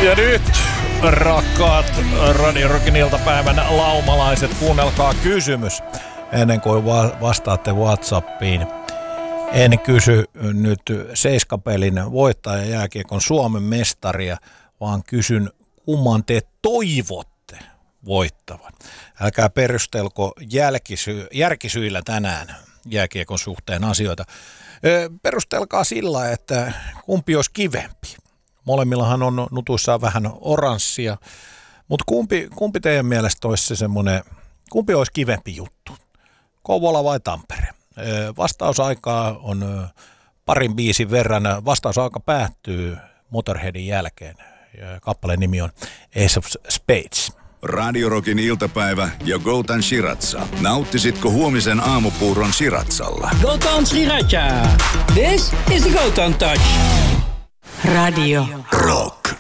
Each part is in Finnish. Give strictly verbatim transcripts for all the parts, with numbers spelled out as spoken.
Ja nyt, rakkaat Radio Rockin iltapäivän laumalaiset, kuunnelkaa kysymys ennen kuin va- vastaatte WhatsAppiin. En kysy nyt seiskapelin voittaja jääkiekon Suomen mestaria, vaan kysyn, kumman te toivotte voittavan. Älkää perustelko jälkisy- järkisyillä tänään jääkiekon suhteen asioita. Perustelkaa sillä, että kumpi olisi kivempi. Molemmillahan on nutuissaan vähän oranssia, mutta kumpi, kumpi teidän mielestä olisi se semmoinen, kumpi olisi kivempi juttu? Kouvola vai Tampere? Vastausaikaa on parin biisin verran. Vastausaika päättyy Motorheadin jälkeen. Kappaleen nimi on Ace of Spades. Radio Rockin iltapäivä ja Golden Shiratsa. Nauttisitko huomisen aamupuuron Shiratsalla? Golden Sriracha. This is the Golden Touch. Radio Rock.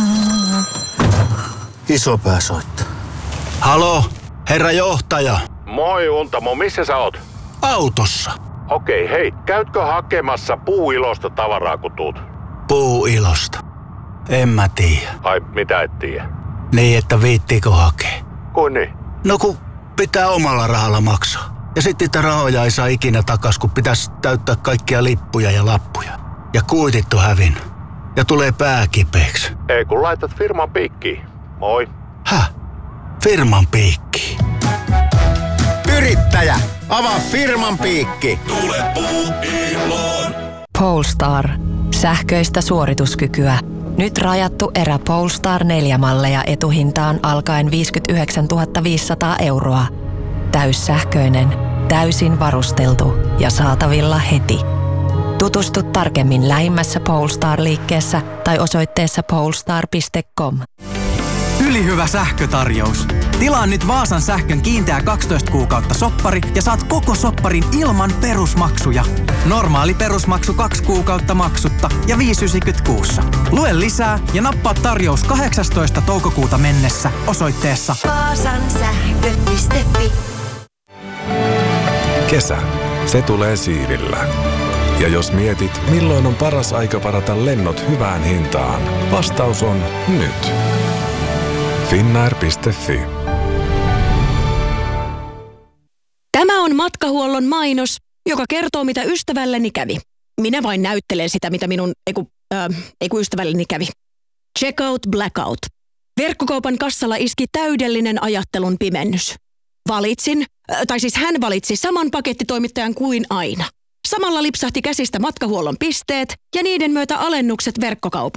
Isopää soittaa. Halo, herra johtaja. Moi Untamo, missä sä oot? Autossa. Okei, hei, käytkö hakemassa puuilosta tavaraa kun tuut? Puuilosta. En mä tiedä. Ai, mitä et tiedä? Niin, että viittiikö hakea? Kuin niin? No kun pitää omalla rahalla maksaa. Ja sitten niitä rahoja ei saa ikinä takas, kun pitäisi täyttää kaikkia lippuja ja lappuja. Ja kuitit on hävinnyt. Ja tulee pää kipeäksi. Ei kun laitat firman piikkiin. Moi. Häh? Firman piikkiin? Yrittäjä, avaa firman piikki. Tule puuiloon. Polestar. Sähköistä suorituskykyä. Nyt rajattu erä Polestar neljä malleja etuhintaan alkaen viisikymmentäyhdeksäntuhatta viisisataa euroa. Täyssähköinen, täysin varusteltu ja saatavilla heti. Tutustu tarkemmin lähimmässä Polestar-liikkeessä tai osoitteessa polestar piste com. Ylihyvä sähkötarjous. Tilaa nyt Vaasan sähkön kiinteä kaksitoista kuukautta soppari ja saat koko sopparin ilman perusmaksuja. Normaali perusmaksu kaksi kuukautta maksutta ja viisi yhdeksänkymmentäkuusi. Lue lisää ja nappaa tarjous kahdeksastoista toukokuuta mennessä osoitteessa vaasan sähkö piste fi. Kesä. Se tulee siivillä. Ja jos mietit, milloin on paras aika varata lennot hyvään hintaan, vastaus on nyt. finnair piste fi. Tämä on matkahuollon mainos, joka kertoo, mitä ystävälleni kävi. Minä vain näyttelen sitä, mitä minun eiku, äh, eiku ystävälleni kävi. Checkout Blackout. Verkkokaupan kassalla iski täydellinen ajattelun pimennys. Valitsin, äh, tai siis hän valitsi saman pakettitoimittajan kuin aina. Samalla lipsahti käsistä matkahuollon pisteet ja niiden myötä alennukset verkkokaupoissa.